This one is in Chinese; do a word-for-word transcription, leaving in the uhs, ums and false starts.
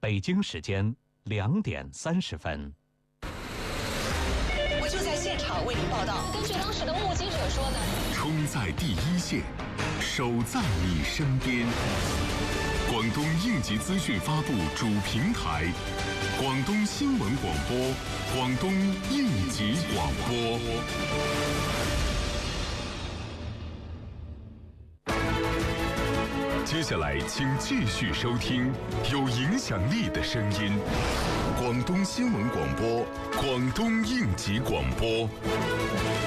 北京时间两点三十分。 我就在现场为您报道。 根据当时的目击者说呢， 冲在第一线，守在你身边。广东应急资讯发布主平台，广东新闻广播，广东应急广播。接下来，请继续收听有影响力的声音——广东新闻广播，广东应急广播。